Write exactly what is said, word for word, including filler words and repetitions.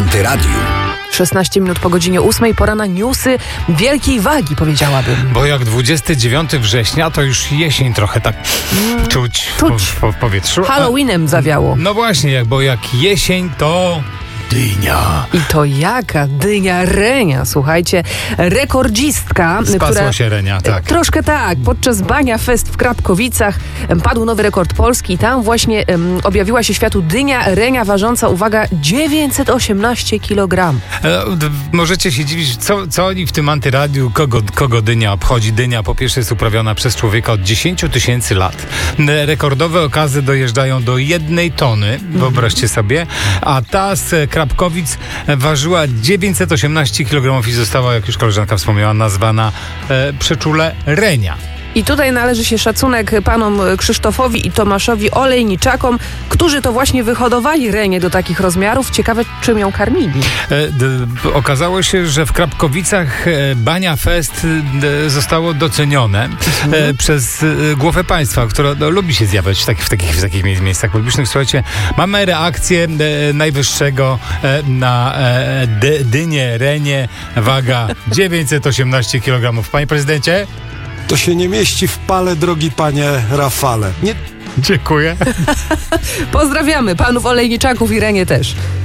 Antyradiu. szesnaście minut po godzinie ósmej, pora na newsy wielkiej wagi, powiedziałabym. Bo jak dwudziestego dziewiątego września, to już jesień trochę tak mm, czuć, czuć. Po, po powietrzu. Halloweenem zawiało. No właśnie, jak, bo jak jesień, to dynia. I to jaka dynia Renia, słuchajcie, rekordzistka, Spasła która... się Renia, tak. Troszkę tak. Podczas Bania Fest w Krapkowicach em, padł nowy rekord Polski i tam właśnie em, objawiła się światu dynia Renia ważąca, uwaga, dziewięćset osiemnaście kilogramów. E, d- możecie się dziwić, co, co oni w tym antyradiu, kogo, kogo dynia obchodzi. Dynia po pierwsze jest uprawiana przez człowieka od dziesięć tysięcy lat. E, Rekordowe okazy dojeżdżają do jednej tony, wyobraźcie sobie, a ta z Krapkowic ważyła dziewięćset osiemnaście kilogramów i została, jak już koleżanka wspomniała, nazwana e, przeczule Renia. I tutaj należy się szacunek panom Krzysztofowi i Tomaszowi Olejniczakom, którzy to właśnie wyhodowali Renię do takich rozmiarów. Ciekawe, czym ją karmili. E, d, okazało się, że w Krapkowicach e, Bania Fest e, zostało docenione e, przez e, głowę państwa, która no, lubi się zjawiać w takich, w takich, w takich miejscach publicznych. Słuchajcie, mamy reakcję e, najwyższego e, na e, dy, dynię Renię, waga dziewięćset osiemnaście kilogramów. Panie prezydencie? To się nie mieści w pale, drogi panie Rafale. Nie... Dziękuję. Pozdrawiamy panów Olejniczaków i Renię też.